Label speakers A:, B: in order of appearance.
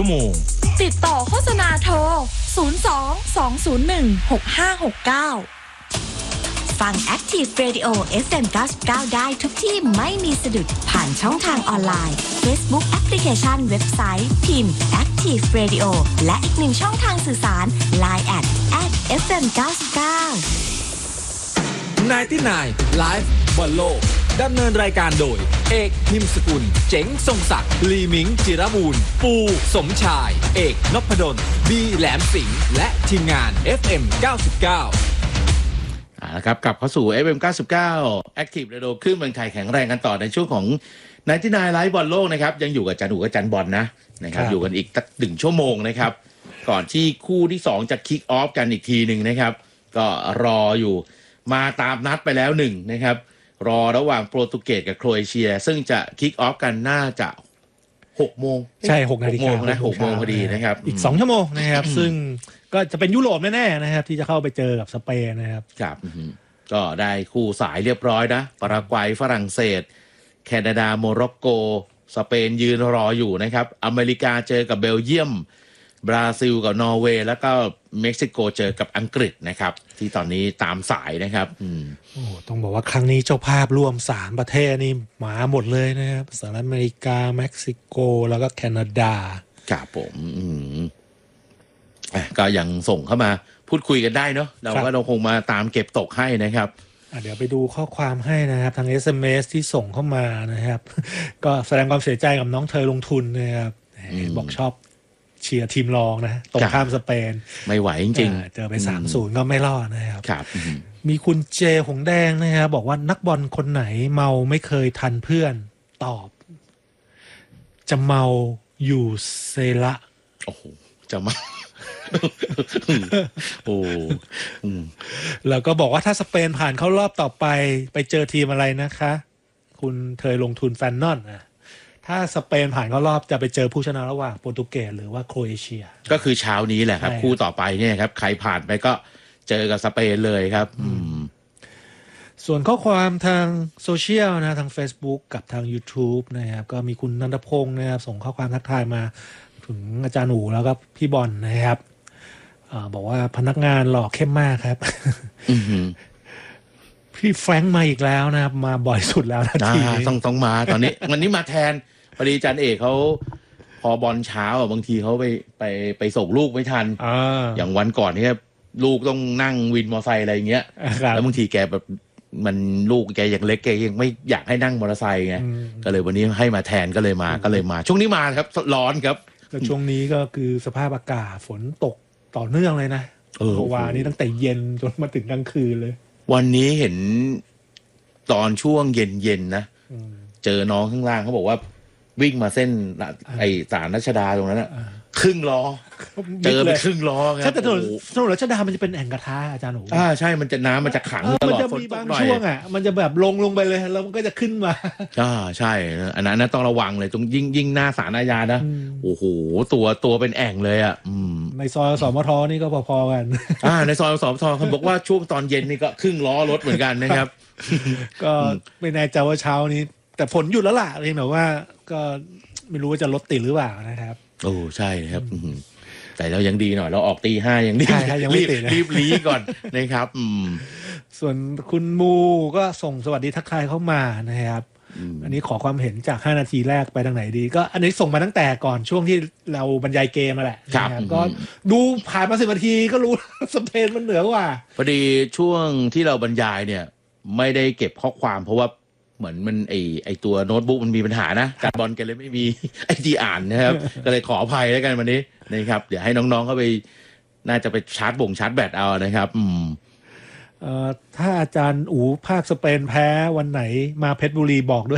A: ชั่วโมง
B: ติดต่อโฆษณาโทร 02-201-6569 ฟัง Active Radio FM 99 ได้ทุกที่ไม่มีสะดุดผ่านช่องทางออนไลน์ Facebook แอปพลิเคชันเว็บไซต์พิมพ์ Active Radio และอีกหนึ่งช่องทางสื่อสาร Line @FM 99
A: 99 Live บอลโลกดำเนินรายการโดยเอกนิมสกุลเจ๋งทรงศักดิ์ลีมิงจิรบูรณ์ปูสมชายเอกนพดลบีแหลมสิงห์และทีมงาน FM 99
C: นะครับกลับเข้าสู่ FM 99 Active Radio ขึ้นเมืองไทยแข็งแรงกันต่อในช่วงของ99 Live บอลโลกนะครับยังอยู่กับจันอูกับจันบอลนะครับอยู่กันอีกสัก1 ชั่วโมงนะครับก่อนที่คู่ที่2จะคิกออฟกันอีกทีหนึ่งนะครับก็รออยู่มาตามนัดไปแล้ว1นะครับรอระหว่างโปรตุเกสกับโครเอเชียซึ่งจะคิกออฟกันน่าจะ6 โมง
D: ใช่6 นาฬิกา
C: นะ6 โมงพอดีนะครับ
D: อีก2 ชั่วโมงนะครับซึ่งก็จะเป็นยุโรปแน่ๆนะครับที่จะเข้าไปเจอกับสเปนนะครับ
C: ครับก็ได้คู่สายเรียบร้อยนะปารากวัยฝรั่งเศสแคนาดาโมร็อกโกสเปนยืนรออยู่นะครับอเมริกาเจอกับเบลเยียมบราซิลกับนอร์เวย์แล้วก็เม็กซิโกเจอกับอังกฤษนะครับที่ตอนนี้ตามสายนะครับ
D: โอ้ต้องบอกว่าครั้งนี้เจ้าภาพร่วม3 ประเทศนี่มาหมดเลยนะครับสหรัฐอเมริกาเม็กซิโกแล้วก็แคนาดา
C: ครับผมก็ยังส่งเข้ามาพูดคุยกันได้เนาะเราคงมาตามเก็บตกให้นะครับ
D: เดี๋ยวไปดูข้อความให้นะครับทาง SMS ที่ส่งเข้ามานะครับ ก็แสดงความเสียใจกับน้องเธอลงทุนนะครับบอกชอบเชียร์ทีมรองนะตรงข้ามสเปน
C: ไม่ไหวจริง
D: ๆเจอไป 3-0 ก็ไม่รอดนะครับ
C: ครับ
D: มีคุณเจหงแดงนะครับบอกว่านักบอลคนไหนเมาไม่เคยทันเพื่อนตอบจะเมาอยู่เซละ
C: โอ้โหจะเมาโอ้
D: แล้วก็บอกว่าถ้าสเปนผ่านเข้ารอบต่อไปเจอทีมอะไรนะคะคุณเธอลงทุนแฟนนอนถ้าสเปนผ่านเข้ารอบจะไปเจอผู้ชนะระหว่างโปรตุเกสหรือว่าโครเอเชีย
C: ก็คือเช้านี้แหละครับคู่ต่อไปเนี่ยครับใครผ่านไปก็เจอกับสเปนเลยครับ
D: ส่วนข้อความทางโซเชียลนะทาง Facebook กับทาง YouTube นะครับก็มีคุณนันทพงศ์นะครับส่งข้อความทักทายมาถึงอาจารย์หนูแล้วก็พี่บอลนะครับบอกว่าพนักงานหล่อเข้มมากครับพี่แฟรงค์มาอีกแล้วนะครับมาบ่อยสุดแล้วนะทีนี้
C: ต้องมาตอนนี้วันนี้มาแทนพอดีอาจารย์เอกเขาพอบอลเช้าบางทีเขาไปส่งลูกไม่ทันอย่างวันก่อนเนี่ยลูกต้องนั่งวินมอเตอร์ไซค์อะไรอย่างเงี้ยแล้วบางทีแกแบบมันลูกแกยังเล็กแกยังไม่อยากให้นั่งมอเตอร์ไซค์ไงก็เลยวันนี้ให้มาแทนก็เลยมาช่วงนี้มาครับร้อนครับ
D: ช่วงนี้ก็คือสภาพอากาศฝนตกต่อเนื่องเลยนะเมื่อวานนี้ตั้งแต่เย็นจนมาถึงกลางคืนเลย
C: วันนี้เห็นตอนช่วงเย็นๆนะเจอน้องข้างล่างเขาบอกว่าวิ่งมาเส้นไอสารรัชดาตรงนั้นนะครึ่งล้อเจอไปครึ่งล้อครับ
D: ใช่แต่ถนนรัชดามันจะเป็นแอ่งกระทะอาจารย์หนู
C: ใช่มันจะน้ำมันจะขังตลอดฝนตกหน่อย
D: มันจะมีบางช่วงมันจะแบบลงไปเลยแล้วมันก็จะขึ้นมา
C: ใช่อันนั้นต้องระวังเลยตรงยิ่งหน้าศาลอาญานะโอ้โหตัวเป็นแอ่งเลย
D: ในซอยสมทนี่ก็พอๆกัน
C: ในซอยสมทเขาบอกว่าช่วงตอนเย็นนี่ก็ครึ่งล้อรถเหมือนกันนะครับ
D: ก็ไม่แน่ใจว่าเช้านี้แต่ฝนหยุดแล้วล่ะเพียงแต่ว่าก็ไม่รู้ว่าจะรถติดหรือเปล่านะครับ
C: โอ้ใช่ครับแต่เรายังดีหน่อยเราออกตี 5ยังรีบลีก่อนนะครับ
D: ส่วนคุณมูก็ส่งสวัสดีทักทายเข้ามานะครับอันนี้ขอความเห็นจาก5 นาทีแรกไปทางไหนดีก็อันนี้ส่งมาตั้งแต่ก่อนช่วงที่เราบรรยายเกมมาแหละนะครับก็ดูผ่านมา10 นาทีก็รู้สเปนมันเหนือกว่า
C: พอดีช่วงที่เราบรรยายเนี่ยไม่ได้เก็บข้อความเพราะว่าเหมือนมันไอตัวโน้ตบุ๊กมันมีปัญหานะการบอลกันเลยไม่มีไอที่อ่านนะครับก็เลยขออภัยแล้วกันวันนี้นะครับเดี๋ยวให้น้องๆเขาไปน่าจะไปชาร์จแบตเอานะครับ
D: ถ้าอาจารย์อูภาคสเปนแพ้วันไหนมาเพชรบุรีบอกด้วย